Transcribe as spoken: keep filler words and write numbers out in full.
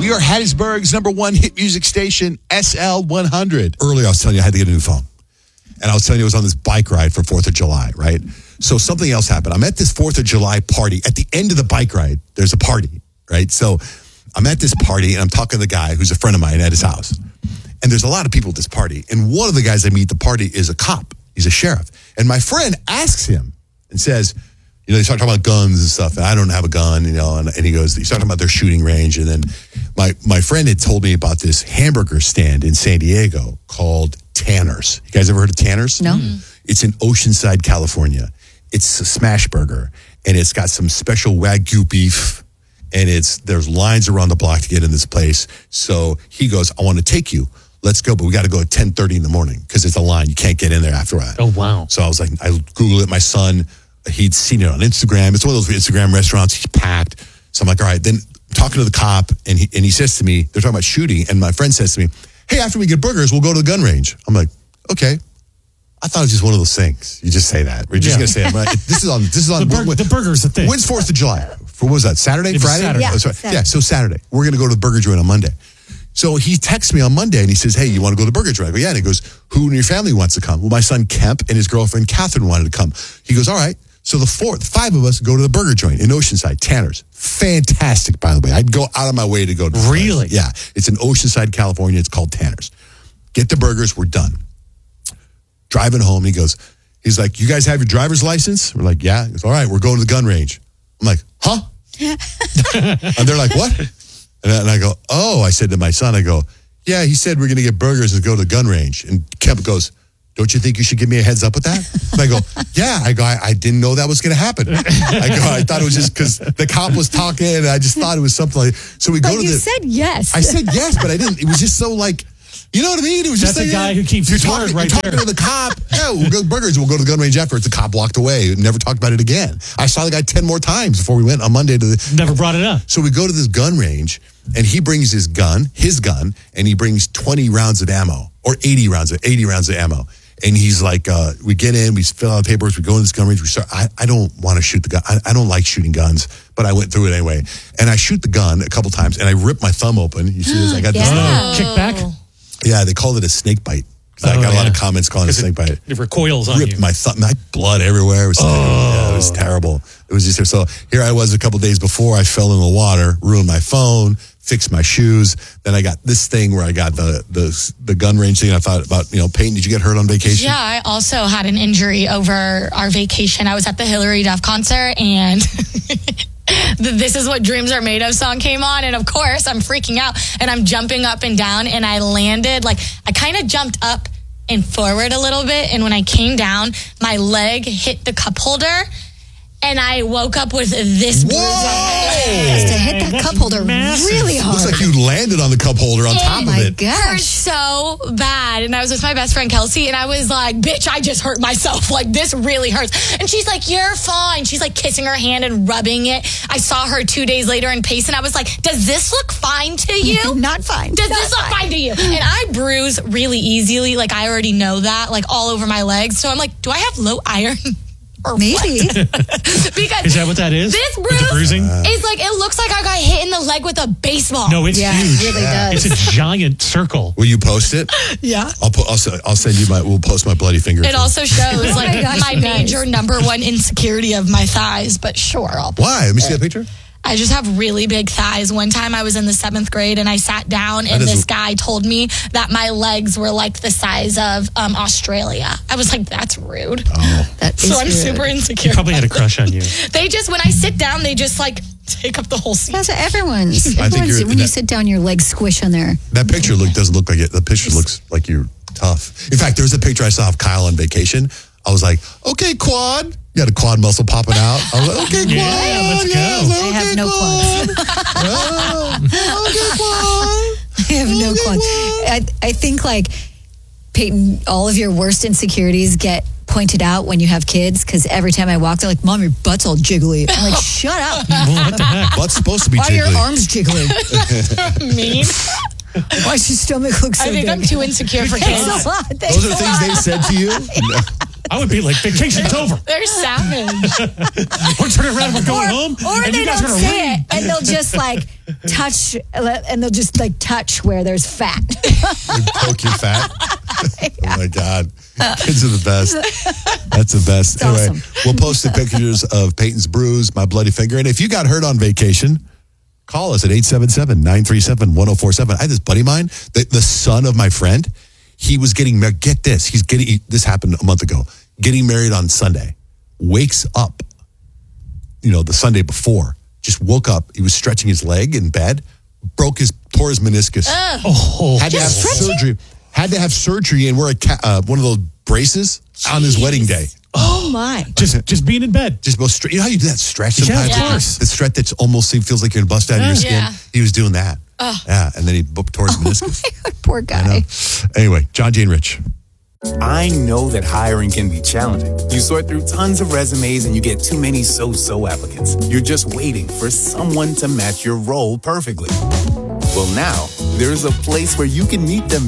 We are Hattiesburg's number one hit music station, S L one hundred. Earlier, I was telling you I had to get a new phone. And I was telling you I was on this bike ride for fourth of July, right? So something else happened. I'm at this fourth of July party. At the end of the bike ride, there's a party, right? So I'm at this party, and I'm talking to the guy who's a friend of mine at his house. And there's a lot of people at this party. And one of the guys I meet at the party is a cop. He's a sheriff. And my friend asks him and says, you know, they start talking about guns and stuff. And I don't have a gun, you know. And, and he goes, he's talking about their shooting range. And then my, my friend had told me about this hamburger stand in San Diego called Tanner's. You guys ever heard of Tanner's? No. Mm-hmm. It's in Oceanside, California. It's a smash burger. And it's got some special Wagyu beef. And it's there's lines around the block to get in this place. So he goes, I want to take you. Let's go, but we got to go at ten thirty in the morning because it's a line. You can't get in there after that. Oh, wow. So I was like, I Googled it. My son, he'd seen it on Instagram. It's one of those Instagram restaurants. He's packed. So I'm like, all right. Then I'm talking to the cop, and he, and he says to me, they're talking about shooting, and my friend says to me, hey, after we get burgers, we'll go to the gun range. I'm like, okay. I thought it was just one of those things. You just say that. We're just Yeah. going to say it. Right? This is on, this is on, The, bur- when- the burger's the thing. when's fourth of July? For, what was that, Saturday, It was Friday? Saturday. Yeah, Oh, sorry. Saturday. yeah, so Saturday. We're going to go to the burger joint on Monday. So he texts me on Monday and he says, hey, you want to go to the burger joint? I go, yeah. And he goes, who in your family wants to come? Well, my son Kemp and his girlfriend Catherine wanted to come. He goes, all right. So the four, the five of us go to the burger joint in Oceanside, Tanner's. Fantastic, by the way. I'd go out of my way to go to this Really? place. Yeah. It's in Oceanside, California. It's called Tanner's. Get the burgers. We're done. Driving home, he goes, he's like, you guys have your driver's license? We're like, yeah. He goes, all right, we're going to the gun range. I'm like, huh? And they're like, what? And I, and I go, oh, I said to my son, I go, yeah, he said we're going to get burgers and go to the gun range. And Kemp goes, don't you think you should give me a heads up with that? And I go, yeah. I go, I, I didn't know that was going to happen. I go, I thought it was just because the cop was talking, and I just thought it was something like, so we But go to you the, said yes. I said yes, but I didn't. It was just so like, you know what I mean? It was just That's like, a guy yeah, who keeps you're his word talking, right you're talking there. to the cop. Yeah, we'll go to burgers. We'll go to the gun range afterwards. The cop walked away. Never talked about it again. I saw the guy ten more times before we went on Monday to the. Never brought it up. So we go to this gun range, and he brings his gun, his gun, and he brings twenty rounds of ammo or eighty rounds of eighty rounds of ammo. And he's like, uh, we get in, we fill out the paperwork, we go in this gun range. We start. I, I don't want to shoot the gun. I, I don't like shooting guns, but I went through it anyway. And I shoot the gun a couple times, and I rip my thumb open. You see this? I got this. Yeah. Oh, kickback? Yeah, they called it a snake bite. 'Cause I Oh, got a lot yeah. of comments calling it a snake bite. It recoils on Ripped you. my thumb, my blood everywhere. It was, Oh. yeah, it was terrible. It was just so. Here I was a couple days before. I fell in the water, ruined my phone, fixed my shoes. Then I got this thing where I got the the the gun range thing. I thought about, you know, Peyton. Did you get hurt on vacation? Yeah, I also had an injury over our vacation. I was at the Hillary Duff concert, and the This Is What Dreams Are Made Of song came on, and of course I'm freaking out, and I'm jumping up and down, and I landed, like, I kind of jumped up and forward a little bit, and when I came down, my leg hit the cup holder, and I woke up with this bruise on my leg. Has to hit that cup holder Massive. really hard. Looks like you landed on the cup holder on top oh of my it. It hurt gosh. so bad, and I was with my best friend Kelsey, and I was like, bitch, I just hurt myself, like, this really hurts. And she's like, you're fine. She's like kissing her hand and rubbing it. I saw her two days later in Pace, and I was like, does this look fine to you? Not fine. Does Not this look fine to you? And I bruise really easily, like, I already know that, like, all over my legs. So I'm like, do I have low iron? Or Maybe. what? Because Is that what that is? this With bruise the bruising? is like, it looks like I got hit in the leg with a baseball. No, it's Yeah, huge. it really does. It's a giant circle. Will you post it? Yeah. I'll put. I'll, se- I'll send you my. We'll post my bloody finger. It also shows like my gosh, my you guys. major number one insecurity of my thighs, but sure, I'll Why? Let me see that picture. I just have really big thighs. One time I was in the seventh grade and I sat down and That is- this guy told me that my legs were like the size of um, Australia. I was like, that's rude. Oh. That is So I'm rude. super insecure. He probably had a crush on you. They just, when I sit down, they just like take up the whole seat. That's everyone's. think everyone's you're- when you that- sit down, your legs squish on there. That picture look doesn't look like it. The picture looks like you're tough. In fact, there was a picture I saw of Kyle on vacation. I was like, okay, quad. You had a quad muscle popping out. I was like, okay, quad. Yeah, let's go. I was like, I have okay, no quad. Oh, okay, quad. I have no qualms. I, I think like Peyton, all of your worst insecurities get pointed out when you have kids because every time I walk, they're like, "Mom, your butt's all jiggly." I'm like, "Shut up! Well, what the heck? Butt's supposed to be Why are your jiggly. arms jiggly? Mean. Why does your stomach look so I think big?" I'm too insecure for Thanks kids. a lot. Those Thanks are a the things lot. they said to you? No. I would be like, vacation's over. They're savage. We're turning around, we're going home, Or and they you guys don't are going to say read. it, and they'll just like touch, and they'll just like touch where there's fat. Poke your fat. Oh my God. Kids are the best. That's the best. It's Anyway, awesome. we'll post the pictures of Peyton's bruise, my bloody finger. And if you got hurt on vacation, call us at eight seven seven, nine three seven, one oh four seven. I had this buddy of mine, the, the son of my friend. He was getting married. Get this. He's getting, he, this happened a month ago, getting married on Sunday. Wakes up, you know, the Sunday before, just woke up. He was stretching his leg in bed, broke his, tore his meniscus. Oh, had to have surgery. Had to have surgery and wear a ca- uh, one of those braces on his wedding day. Oh my! just just being in bed. Just go straight. You know how you do that stretch Yeah, sometimes? of Yeah. course. The stretch that almost feels like you're going to bust out of your skin. Yeah. He was doing that. Yeah, and then he bo- tore his meniscus. Poor I guy. know. Anyway, John Jane Rich. I know that hiring can be challenging. You sort through tons of resumes and you get too many so-so applicants. You're just waiting for someone to match your role perfectly. Well, now, there's a place where you can meet them